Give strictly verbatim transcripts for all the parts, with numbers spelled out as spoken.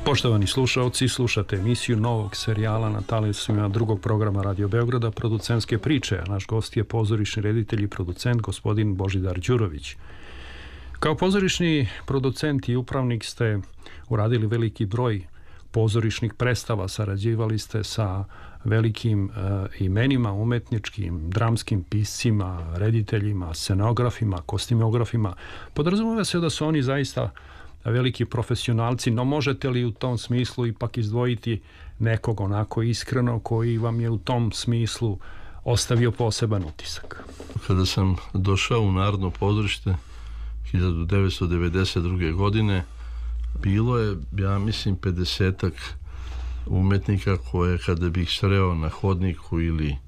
Poštovani slušaoci, slušate emisiju novog serijala na talasima drugog programa Radio Beograda Producentske priče, a naš gost je pozorišni reditelj i producent gospodin Božidar Đurović. Kao pozorišni producent i upravnik ste uradili veliki broj pozorišnih predstava, sarađivali ste sa velikim e, imenima umetničkim, dramskim piscima, rediteljima, scenografima, kostimografima. Podrazumeva se da su oni zaista veliki profesionalci, no možete li u tom smislu ipak izdvojiti nekog onako iskreno koji vam je u tom smislu ostavio poseban utisak? Kada sam došao u Narodno pozorište hiljadu devetsto devedeset druge. godine, bilo je, ja mislim, pedesetak umetnika koje kada bih sreo na hodniku ili,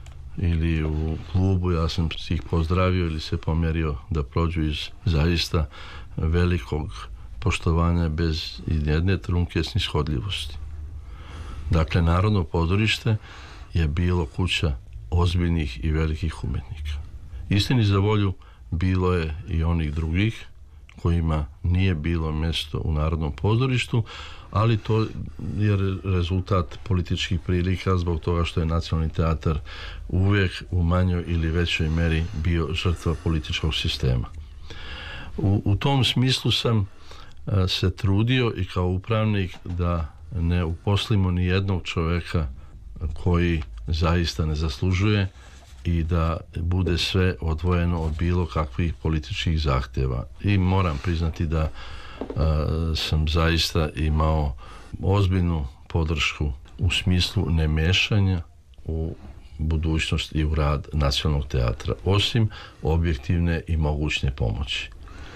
ili u klubu, ja sam ih pozdravio ili se pomjerio da prođu iz zaista velikog poštovanja bez jedne trunke snishodljivosti. Dakle, Narodno pozorište je bilo kuća ozbiljnih i velikih umetnika. Istini za volju, bilo je i onih drugih kojima nije bilo mjesto u Narodnom pozorištu, ali to je rezultat političkih prilika zbog toga što je Nacionalni teatar uvijek u manjoj ili većoj meri bio žrtva političkog sistema. U, u tom smislu sam a, se trudio i kao upravnik da ne uposlimo ni jednog čovjeka koji zaista ne zaslužuje i da bude sve odvojeno od bilo kakvih političkih zahtjeva. I moram priznati da a, sam zaista imao ozbiljnu podršku u smislu nemešanja u budućnost i u rad Nacionalnog teatra, osim objektivne i mogućne pomoći.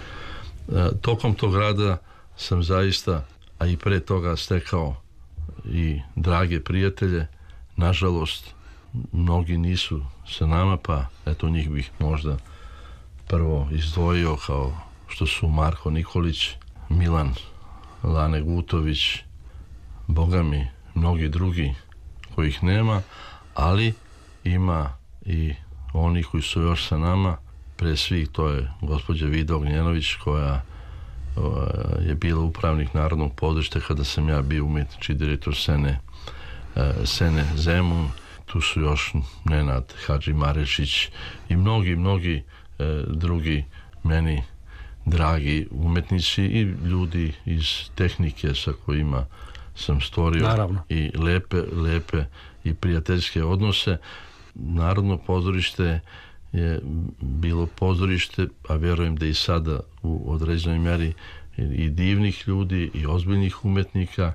A, tokom tog rada sam zaista, a i pre toga, stekao i drage prijatelje. Nažalost, mnogi nisu sa nama, pa eto njih bih možda prvo izdvojio, kao što su Marko Nikolić, Milan Lane Gutović, boga mi mnogi drugi kojih nema, ali ima i oni koji su još sa nama. Pre svih to je gospođa Vida Ognjenović, koja o, je bila upravnik Narodnog pozorišta kada sam ja bio umjetnički direktor scene, e, scene Zemun. Tu su još Nenad Hadži Marešić i mnogi, mnogi e, drugi meni dragi umetnici i ljudi iz tehnike sa kojima sam stvorio Naravno. i lepe, lepe i prijateljske odnose. Narodno pozorište je bilo pozorište, a vjerujem da i sada u određenoj mjeri i, i divnih ljudi i ozbiljnih umetnika.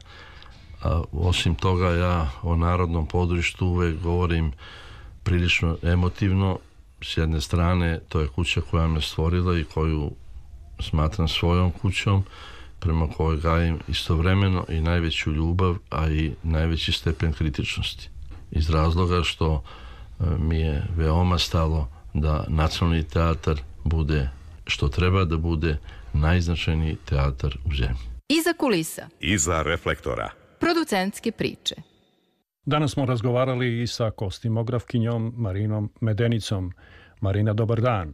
A osim toga, ja o Narodnom pozorištu uvek govorim prilično emotivno. S jedne strane, to je kuća koja me stvorila i koju smatram svojom kućom, prema kojoj gajim istovremeno i najveću ljubav, a i najveći stepen kritičnosti. Iz razloga što mi je veoma stalo da Nacionalni teatar bude, što treba da bude, najznačajniji teatar u zemlji. Iza kulisa. Iza reflektora. Producentske priče. Danas smo razgovarali i sa kostimografkinjom Marinom Medenicom. Marina, dobar dan.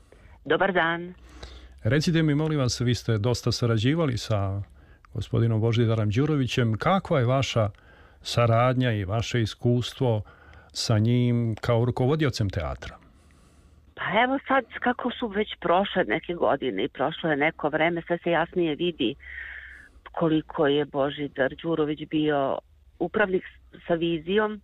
Dobar dan. Recite mi, molim vas, vi ste dosta sarađivali sa gospodinom Božidarom Đurovićem. Kakva je vaša saradnja i vaše iskustvo sa njim kao rukovodiocem teatra? Pa evo sad, kako su već prošle neke godine i prošlo je neko vreme, sve se jasnije vidi koliko je Božidar Đurović bio upravnik sa vizijom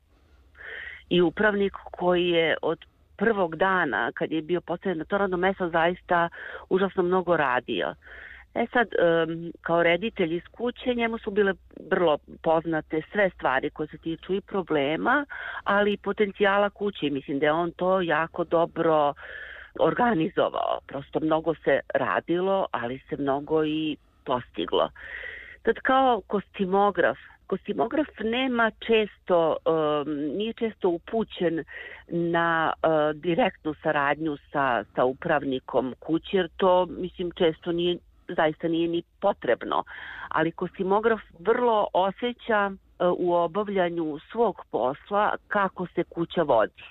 i upravnik koji je od prvog dana, kad je bio postavljen na to radno mesto, zaista užasno mnogo radio. E sad, kao reditelj iz kuće, njemu su bile vrlo poznate sve stvari koje se tiču i problema, ali i potencijala kuće. Mislim da je on to jako dobro organizovao. Prosto mnogo se radilo, ali se mnogo i postiglo. Tad kao kostimograf, kostimograf nema često, um, nije često upućen na uh, direktnu saradnju sa, sa upravnikom kuće, jer to, mislim, često nije, zaista nije ni potrebno. Ali kostimograf vrlo osjeća uh, u obavljanju svog posla kako se kuća vodi.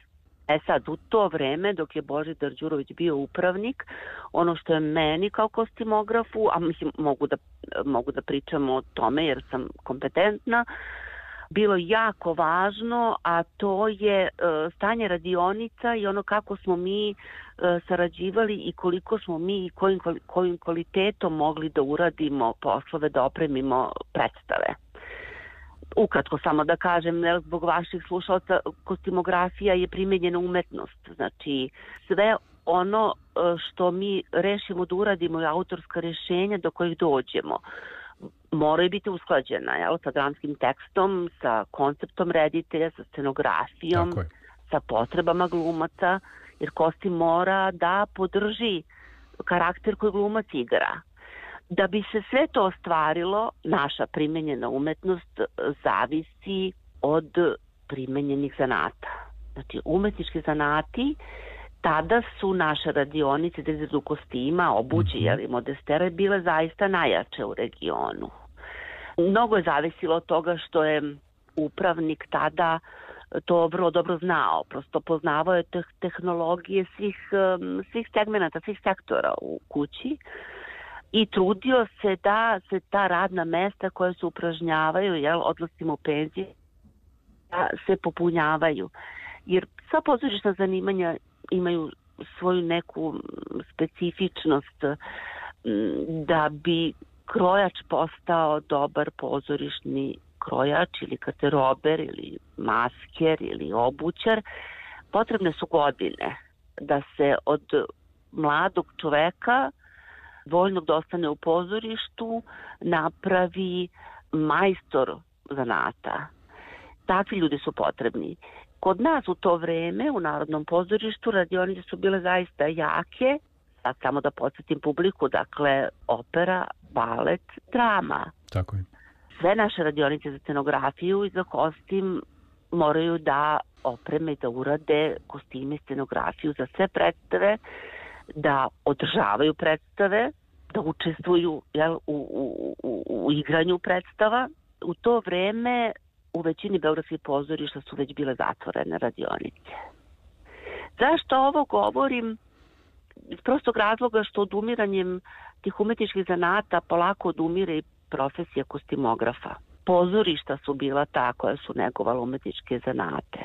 E sad, u to vreme, dok je Božidar Đurović bio upravnik, ono što je meni kao kostimografu, a mislim mogu da, mogu da pričam o tome jer sam kompetentna, bilo jako važno, a to je e, stanje radionica i ono kako smo mi e, sarađivali i koliko smo mi i kojim, kojim kvalitetom mogli da uradimo poslove, da opremimo predstave. Ukratko samo da kažem, ne, zbog vaših slušalaca, kostimografija je primenjena umetnost. Znači, sve ono što mi rešimo da uradimo je autorska rešenja do kojih dođemo. Moraju biti usklađena, jel, sa dramskim tekstom, sa konceptom reditelja, sa scenografijom, sa potrebama glumaca, jer kostim mora da podrži karakter koji glumac igra. Da bi se sve to ostvarilo, naša primenjena umetnost zavisi od primenjenih zanata. Znači, umetnički zanati, tada su naše radionice za izradu kostima, obuće, mm-hmm. jeli, modestere, bile zaista najjače u regionu. Mnogo je zavisilo od toga što je upravnik tada to vrlo dobro znao, prosto poznavao je te- tehnologije svih, svih segmenata, svih sektora u kući, i trudio se da se ta radna mesta koja se upražnjavaju, jel, odlascima u penziju, da se popunjavaju. Jer sva pozorišna zanimanja imaju svoju neku specifičnost da bi krojač postao dobar pozorišni krojač ili garderober ili masker ili obućar. Potrebne su godine da se od mladog čoveka voljnog da ostane u pozorištu napravi majstor zanata. Takvi ljudi su potrebni. Kod nas u to vreme u Narodnom pozorištu radionice su bile zaista jake. Sad samo da podsjetim publiku, dakle opera, balet, drama. Tako je. Sve naše radionice za scenografiju i za kostim moraju da opreme i da urade kostime i scenografiju za sve predstave, da održavaju predstave, da učestvuju, jel, u, u, u, u igranju predstava. U to vreme u većini beogradskih pozorišta su već bile zatvorene radionice. Zašto ovo govorim? Iz prostog razloga što odumiranjem tih umetničkih zanata polako odumire i profesija kostimografa. Pozorišta su bila ta koja su negovala umetničke zanate.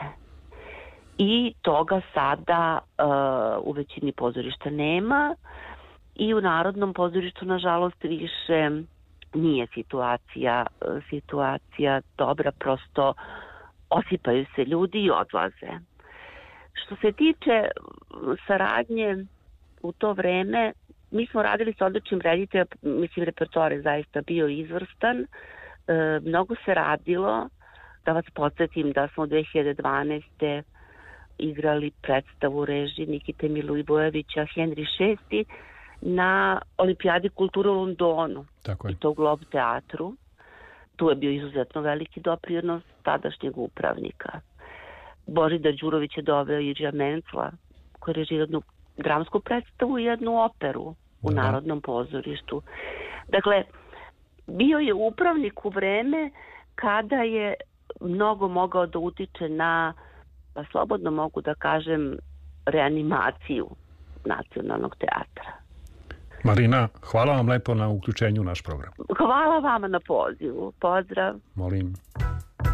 I toga sada uh, u većini pozorišta nema i u Narodnom pozorištu, nažalost, više nije situacija, situacija dobra, prosto osipaju se ljudi i odlaze. Što se tiče saradnje u to vreme, mi smo radili sa odličnim rediteljem, mislim, repertoar je zaista bio izvrstan, e, mnogo se radilo, da vas podsjetim da smo dve hiljade dvanaeste igrali predstavu režiji Nikite Milivojevića Henry šesti na Olimpijadi kulture u Londonu. Tako je. I to u Glob teatru. Tu je bio izuzetno veliki doprinos tadašnjeg upravnika. Božidar Đurović je doveo Iđija Mencla, koji je režirao jednu dramsku predstavu i jednu operu u da. Narodnom pozorištu. Dakle, bio je upravnik u vreme kada je mnogo mogao da utiče na, pa slobodno mogu da kažem, reanimaciju Nacionalnog teatra. Marina, hvala vam lepo na uključenju u naš program. Hvala vama na pozivu. Pozdrav. Molim.